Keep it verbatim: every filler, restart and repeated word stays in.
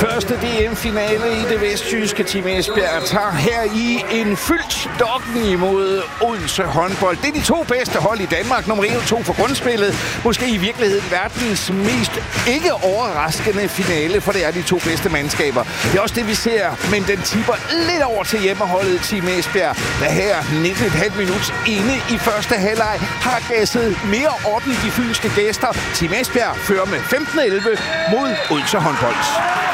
Første D M-finale i det vestjyske. Team Esbjerg tager her i en fyldt dokken imod Odense håndbold. Det er de to bedste hold i Danmark. Nummer et og to for grundspillet. Måske i virkeligheden verdens mest ikke overraskende finale, for det er de to bedste mandskaber. Det er også det, vi ser, men den tipper lidt over til hjemmeholdet Team Esbjerg, der her nitten komma fem minutter inde i første halvleg har gasset mere orden de fysiske gæster. Team Esbjerg fører med femten elleve mod Odense håndbold.